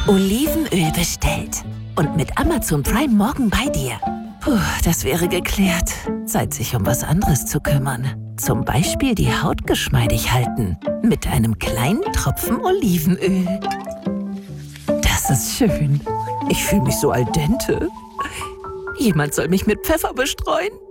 Olivenöl bestellt. Und mit Amazon Prime morgen bei dir. Puh, das wäre geklärt. Zeit, sich um was anderes zu kümmern. Zum Beispiel die Haut geschmeidig halten. Mit einem kleinen Tropfen Olivenöl. Das ist schön. Ich fühle mich so al dente. Jemand soll mich mit Pfeffer bestreuen.